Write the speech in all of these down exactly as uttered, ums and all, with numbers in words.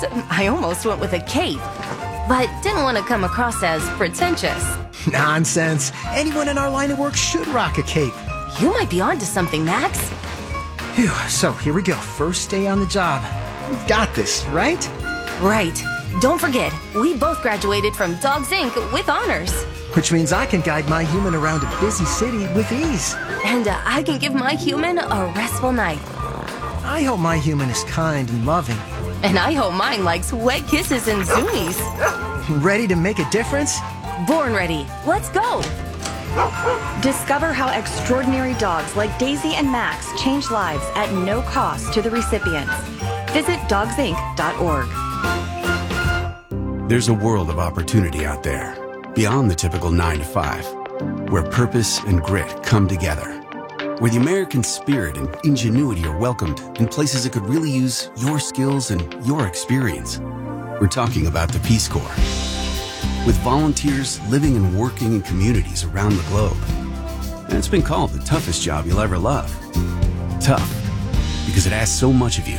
I almost went with a cape, but didn't want to come across as pretentious. Nonsense. Anyone in our line of work should rock a cape. You might be onto something, Max. Phew, so here we go. First day on the job. We've got this, right? Right. Don't forget, we both graduated from Dogs Incorporated with honors. Which means I can guide my human around a busy city with ease. And uh, I can give my human a restful night. I hope my human is kind and loving. And I hope mine likes wet kisses and zoomies. Ready to make a difference? Born ready. Let's go. Discover how extraordinary dogs like Daisy and Max change lives at no cost to the recipients. Visit dogs inc dot org. There's a world of opportunity out there, beyond the typical nine to five, where purpose and grit come together, where the American spirit and ingenuity are welcomed in places that could really use your skills and your experience. We're talking about the Peace Corps. With volunteers living and working in communities around the globe. And it's been called the toughest job you'll ever love. Tough, because it asks so much of you.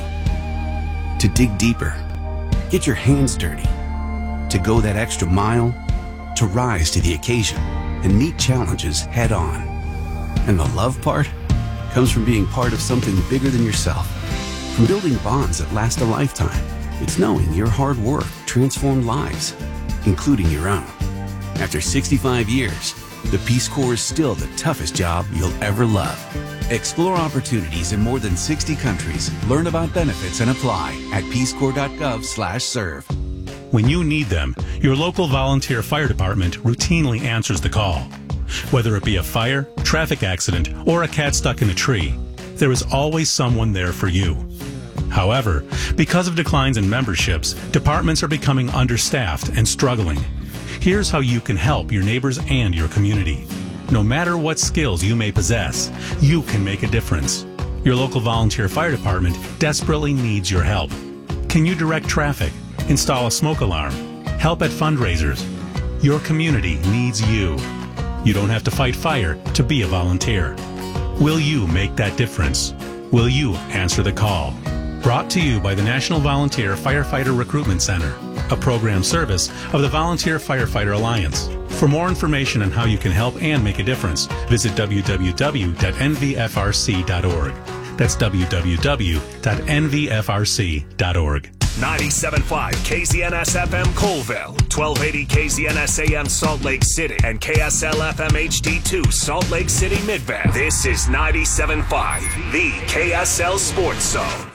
To dig deeper, get your hands dirty, to go that extra mile, to rise to the occasion and meet challenges head on. And the love part comes from being part of something bigger than yourself, from building bonds that last a lifetime. It's knowing your hard work transformed lives, including your own. After sixty-five years, the Peace Corps is still the toughest job you'll ever love. Explore opportunities in more than sixty countries. Learn about benefits and apply at peacecorps.gov slash serve. When you need them, your local volunteer fire department routinely answers the call. Whether it be a fire, traffic accident, or a cat stuck in a tree, there is always someone there for you. However, because of declines in memberships, departments are becoming understaffed and struggling. Here's how you can help your neighbors and your community. No matter what skills you may possess, you can make a difference. Your local volunteer fire department desperately needs your help. Can you direct traffic, install a smoke alarm, help at fundraisers? Your community needs you. You don't have to fight fire to be a volunteer. Will you make that difference? Will you answer the call? Brought to you by the National Volunteer Firefighter Recruitment Center, a program service of the Volunteer Firefighter Alliance. For more information on how you can help and make a difference, visit w w w dot n v f r c dot org. That's w w w dot n v f r c dot org. ninety-seven point five K Z N S F M Colville, twelve eighty K Z N S A M Salt Lake City, and K S L F M H D two Salt Lake City Midvale. This is ninety-seven point five, the K S L Sports Zone.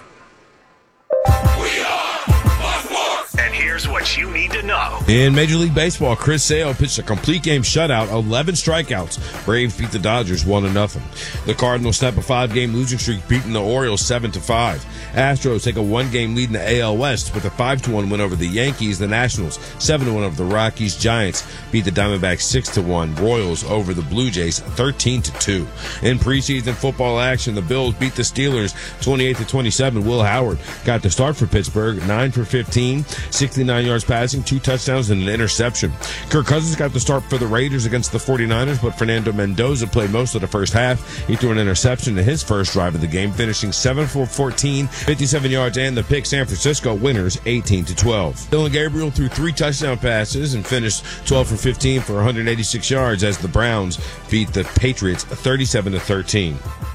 We are Buckmore. And here's what you need to know. In Major League Baseball, Chris Sale pitched a complete game shutout, eleven strikeouts. Braves beat the Dodgers one to nothing. The Cardinals snap a five-game losing streak, beating the Orioles seven to five. Astros take a one-game lead in the A L West with a five to one win over the Yankees. The Nationals seven to one over the Rockies. Giants beat the Diamondbacks six to one. Royals over the Blue Jays thirteen to two. In preseason football action, the Bills beat the Steelers twenty-eight to twenty-seven. Will Howard got the start for Pittsburgh, nine for fifteen, sixty-nine yards passing, two touchdowns, and an interception. Kirk Cousins got the start for the Raiders against the forty-niners, but Fernando Mendoza played most of the first half. He threw an interception in his first drive of the game, finishing seven for fourteen, fifty-seven yards and the pick. San Francisco winners eighteen to twelve. Dillon Gabriel threw three touchdown passes and finished twelve for fifteen for one hundred eighty-six yards as the Browns beat the Patriots thirty-seven to thirteen.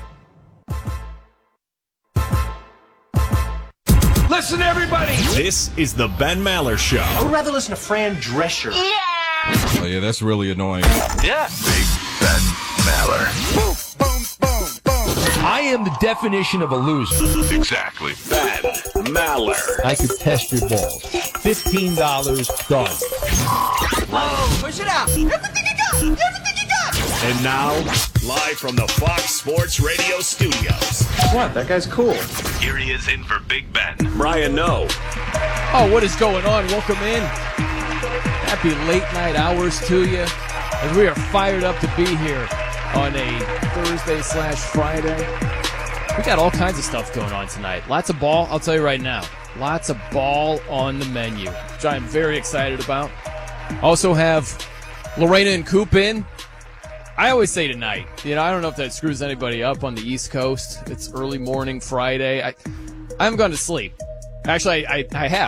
Listen, everybody. This is the Ben Maller Show. I would rather listen to Fran Drescher. Yeah. Oh, yeah, that's really annoying. Yeah. Big Ben Maller. Boom, boom, boom, boom. I am the definition of a loser. Exactly. Ben Maller. I could test your balls. fifteen dollars, done. Whoa, push it out. Everything you got. Everything you got. And now, live from the Fox Sports Radio studios. What? That guy's cool. Here he is in for Big Ben. Brian No. Oh, what is going on? Welcome in. Happy late night hours to you. As we are fired up to be here on a Thursday slash Friday. We got all kinds of stuff going on tonight. Lots of ball, I'll tell you right now. Lots of ball on the menu, which I'm very excited about. Also have Lorena and Coop in. I always say tonight. You know, I don't know if that screws anybody up on the East Coast. It's early morning Friday. I, I haven't gone to sleep. Actually, I, I, I have.